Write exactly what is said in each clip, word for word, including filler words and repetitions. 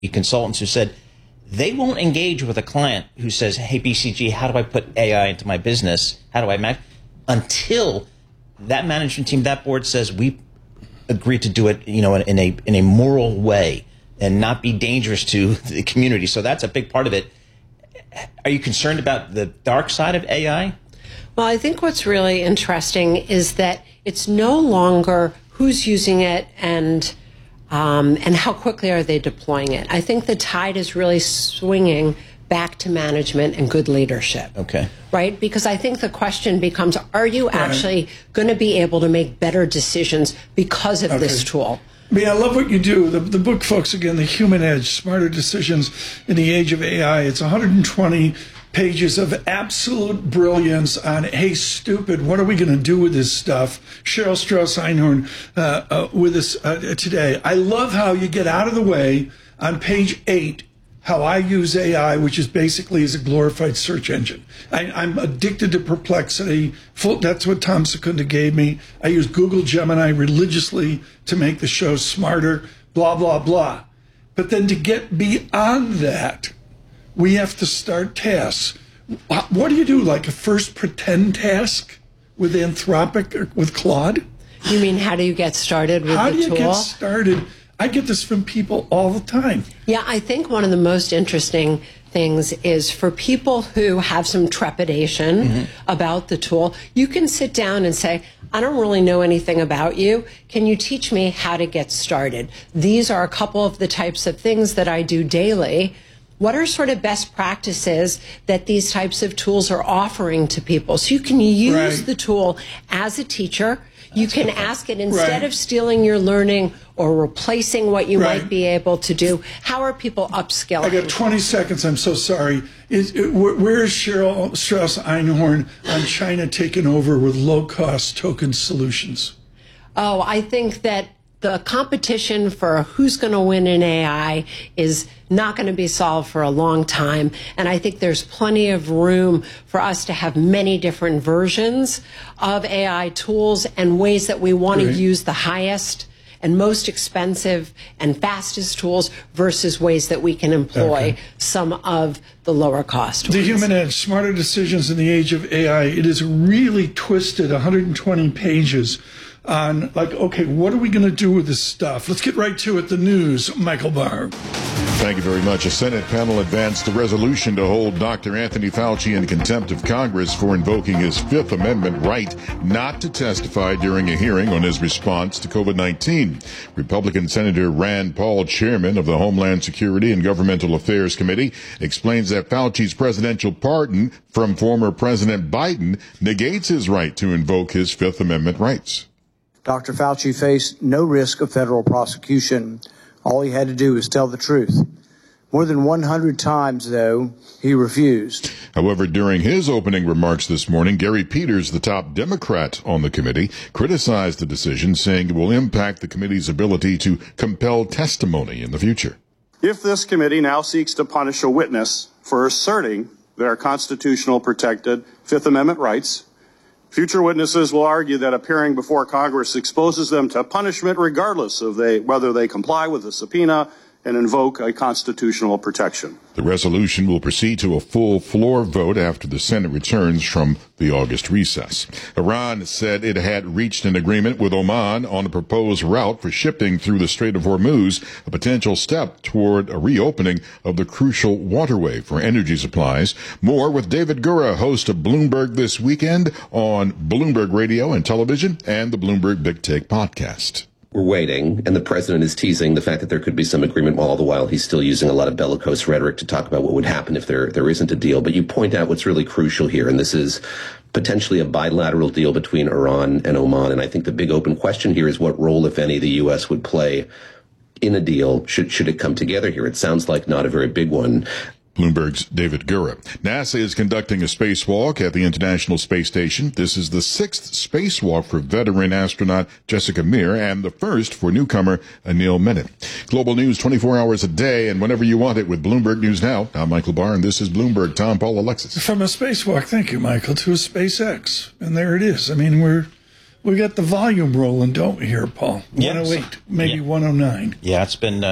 consultants who said they won't engage with a client who says, hey, B C G, how do I put A I into my business? How do I manage? Until that management team, that board says we agree to do it, you know, in a in a moral way and not be dangerous to the community. So that's a big part of it. Are you concerned about the dark side of A I? Well, I think what's really interesting is that it's no longer who's using it and um, and how quickly are they deploying it. I think the tide is really swinging back to management and good leadership. Okay. Right? Because I think the question becomes, are you right. actually going to be able to make better decisions because of okay. this tool? I mean, I love what you do. The, the book, folks, again, The Human Edge, Smarter Decisions in the Age of A I. It's one hundred twenty pages of absolute brilliance on, hey, stupid, what are we going to do with this stuff? Cheryl Strauss Einhorn uh, uh, with us uh, today. I love how you get out of the way on page eight, how I use A I, which is basically as a glorified search engine. I, I'm addicted to Perplexity. Full, that's what Tom Secunda gave me. I use Google Gemini religiously to make the show smarter, blah, blah, blah. But then to get beyond that, we have to start tasks. What do you do, like a first pretend task with Anthropic or with Claude? You mean how do you get started with how the do you tool? get started? I get this from people all the time. Yeah, I think one of the most interesting things is for people who have some trepidation mm-hmm. about the tool, you can sit down and say, I don't really know anything about you. Can you teach me how to get started? These are a couple of the types of things that I do daily. What are sort of best practices that these types of tools are offering to people? So you can use right. the tool as a teacher. You That's can cool. ask it, instead right. of stealing your learning or replacing what you right. might be able to do, how are people upskilling? I got twenty seconds. I'm so sorry. Is, where, where is Cheryl Strauss Einhorn on China taking over with low-cost token solutions? Oh, I think that the competition for who's going to win in A I is not going to be solved for a long time. And I think there's plenty of room for us to have many different versions of A I tools and ways that we want Great. to use the highest and most expensive and fastest tools versus ways that we can employ okay. some of the lower cost ones. The Human Edge, Smarter Decisions in the Age of A I. It is really twisted, one hundred twenty pages on, like, okay, what are we going to do with this stuff? Let's get right to it. The news, Michael Barr. Thank you very much. A Senate panel advanced a resolution to hold Doctor Anthony Fauci in contempt of Congress for invoking his Fifth Amendment right not to testify during a hearing on his response to COVID nineteen. Republican Senator Rand Paul, chairman of the Homeland Security and Governmental Affairs Committee, explains that Fauci's presidential pardon from former President Biden negates his right to invoke his Fifth Amendment rights. Doctor Fauci faced no risk of federal prosecution. All he had to do was tell the truth. More than one hundred times, though, he refused. However, during his opening remarks this morning, Gary Peters, the top Democrat on the committee, criticized the decision, saying it will impact the committee's ability to compel testimony in the future. If this committee now seeks to punish a witness for asserting their constitutional protected Fifth Amendment rights, future witnesses will argue that appearing before Congress exposes them to punishment regardless of they, whether they comply with the subpoena and invoke a constitutional protection. The resolution will proceed to a full floor vote after the Senate returns from the August recess. Iran said it had reached an agreement with Oman on a proposed route for shipping through the Strait of Hormuz, a potential step toward a reopening of the crucial waterway for energy supplies. More with David Gura, host of Bloomberg This Weekend on Bloomberg Radio and Television and the Bloomberg Big Take podcast. We're waiting, and the president is teasing the fact that there could be some agreement, while all the while he's still using a lot of bellicose rhetoric to talk about what would happen if there there isn't a deal. But you point out what's really crucial here, and this is potentially a bilateral deal between Iran and Oman. And I think the big open question here is what role, if any, the U S would play in a deal should should it come together here. It sounds like not a very big one. Bloomberg's David Gura. NASA is conducting a spacewalk at the International Space Station. This is the sixth spacewalk for veteran astronaut Jessica Meir and the first for newcomer Anil Mehta. Global news twenty-four hours a day and whenever you want it with Bloomberg News Now. I'm Michael Barr, and this is Bloomberg. Tom, Paul, Alexis. From a spacewalk, thank you, Michael, to a SpaceX. And there it is. I mean, we're we got the volume rolling, don't we, here, Paul? Yeah, one oh eight, maybe yeah. one oh nine. Yeah, it's been... Uh,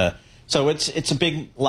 So it's it's a big